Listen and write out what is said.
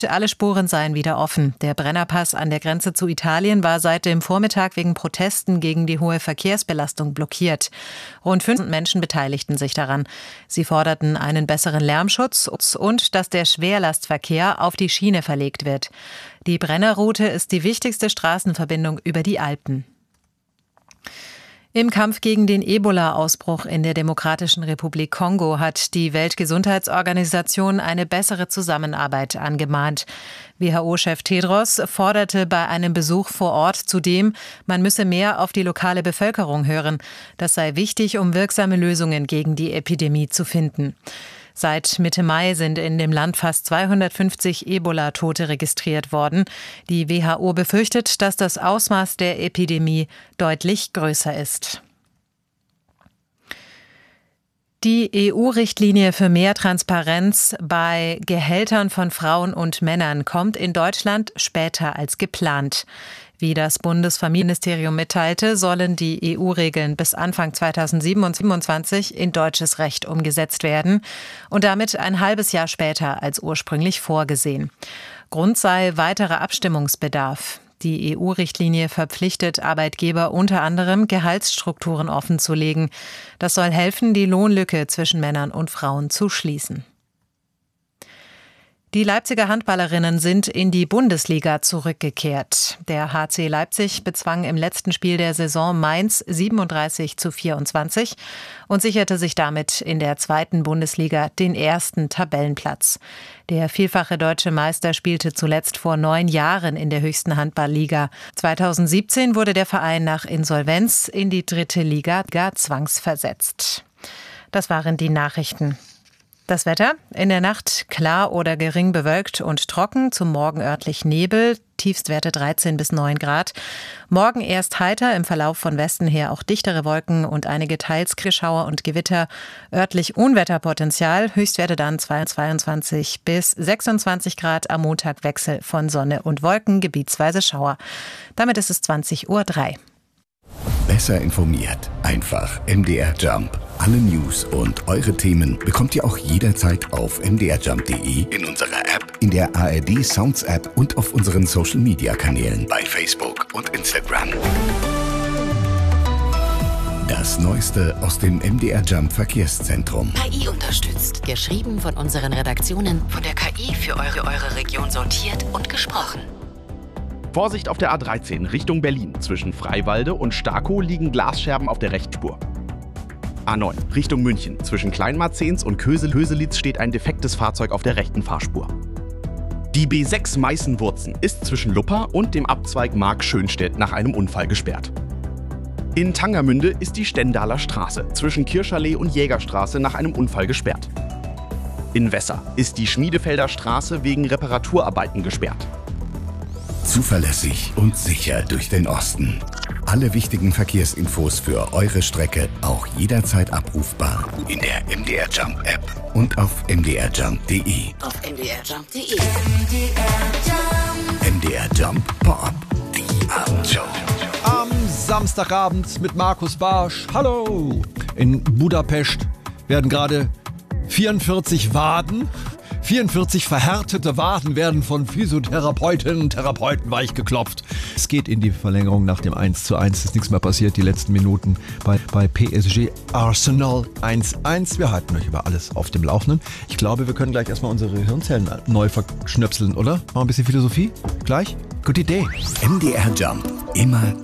Alle Spuren seien wieder offen. Der Brennerpass an der Grenze zu Italien war seit dem Vormittag wegen Protesten gegen die hohe Verkehrsbelastung blockiert. Rund 5.000 Menschen beteiligten sich daran. Sie forderten einen besseren Lärmschutz und dass der Schwerlastverkehr auf die Schiene verlegt wird. Die Brennerroute ist die wichtigste Straßenverbindung über die Alpen. Im Kampf gegen den Ebola-Ausbruch in der Demokratischen Republik Kongo hat die Weltgesundheitsorganisation eine bessere Zusammenarbeit angemahnt. WHO-Chef Tedros forderte bei einem Besuch vor Ort zudem, man müsse mehr auf die lokale Bevölkerung hören. Das sei wichtig, um wirksame Lösungen gegen die Epidemie zu finden. Seit Mitte Mai sind in dem Land fast 250 Ebola-Tote registriert worden. Die WHO befürchtet, dass das Ausmaß der Epidemie deutlich größer ist. Die EU-Richtlinie für mehr Transparenz bei Gehältern von Frauen und Männern kommt in Deutschland später als geplant. Wie das Bundesfamilienministerium mitteilte, sollen die EU-Regeln bis Anfang 2027 in deutsches Recht umgesetzt werden und damit ein halbes Jahr später als ursprünglich vorgesehen. Grund sei weiterer Abstimmungsbedarf. Die EU-Richtlinie verpflichtet Arbeitgeber unter anderem, Gehaltsstrukturen offenzulegen. Das soll helfen, die Lohnlücke zwischen Männern und Frauen zu schließen. Die Leipziger Handballerinnen sind in die Bundesliga zurückgekehrt. Der HC Leipzig bezwang im letzten Spiel der Saison Mainz 37:24 und sicherte sich damit in der zweiten Bundesliga den ersten Tabellenplatz. Der vielfache deutsche Meister spielte zuletzt vor 9 Jahren in der höchsten Handballliga. 2017 wurde der Verein nach Insolvenz in die 3. Liga zwangsversetzt. Das waren die Nachrichten. Das Wetter: in der Nacht klar oder gering bewölkt und trocken, zum Morgen örtlich Nebel, Tiefstwerte 13 bis 9 Grad. Morgen erst heiter, im Verlauf von Westen her auch dichtere Wolken und einige teils Schauer und Gewitter. Örtlich Unwetterpotenzial, Höchstwerte dann 22 bis 26 Grad. Am Montag Wechsel von Sonne und Wolken, gebietsweise Schauer. Damit ist es 20:03 Uhr. Besser informiert. Einfach MDR Jump. Alle News und eure Themen bekommt ihr auch jederzeit auf mdrjump.de, in unserer App, in der ARD Sounds App und auf unseren Social Media Kanälen bei Facebook und Instagram. Das Neueste aus dem MDR Jump Verkehrszentrum. KI unterstützt. Geschrieben von unseren Redaktionen. Von der KI für eure Region sortiert und gesprochen. Vorsicht auf der A13 Richtung Berlin. Zwischen Freiwalde und Starkow liegen Glasscherben auf der Rechtsspur. A9 Richtung München. Zwischen Kleinmarzens und Köselitz steht ein defektes Fahrzeug auf der rechten Fahrspur. Die B6 Meißen-Wurzen ist zwischen Luppa und dem Abzweig Mark-Schönstedt nach einem Unfall gesperrt. In Tangermünde ist die Stendaler Straße zwischen Kirschallee und Jägerstraße nach einem Unfall gesperrt. In Wesser ist die Schmiedefelder Straße wegen Reparaturarbeiten gesperrt. Zuverlässig und sicher durch den Osten. Alle wichtigen Verkehrsinfos für eure Strecke auch jederzeit abrufbar in der MDR Jump App und auf mdrjump.de. Auf mdrjump.de. MDR Jump Pop, die Abendshow. Am Samstagabend mit Markus Barsch. Hallo! In Budapest werden gerade 44 verhärtete Waden werden von Physiotherapeutinnen und Therapeuten weichgeklopft. Es geht in die Verlängerung nach dem 1:1. Es ist nichts mehr passiert die letzten Minuten bei PSG Arsenal 1:1. Wir halten euch über alles auf dem Laufenden. Ich glaube, wir können gleich erstmal unsere Hirnzellen neu verschnöpseln, oder? Mal ein bisschen Philosophie? Gleich? Gute Idee. MDR Jump. Immer